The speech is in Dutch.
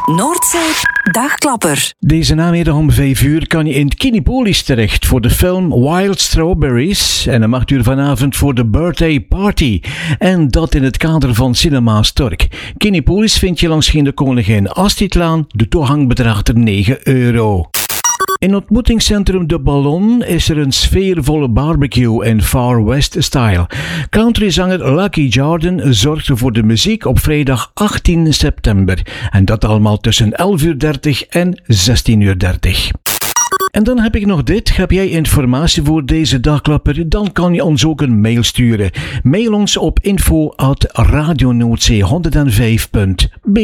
Noordzee Dagklapper. Deze namiddag om 5 uur kan je in Kinepolis terecht voor de film Wild Strawberries. En om 8 uur vanavond voor de Birthday Party. En dat in het kader van Cinema Stork. Kinepolis vind je langs de Koningin Astridlaan. De toegang bedraagt er €9. In ontmoetingscentrum De Ballon is er een sfeervolle barbecue in Far West style. Countryzanger Lucky Jordan zorgde voor de muziek op vrijdag 18 september. En dat allemaal tussen 11:30 en 16:30. En dan heb ik nog dit. Heb jij informatie voor deze dagklapper? Dan kan je ons ook een mail sturen. Mail ons op info@radionoordzee105.be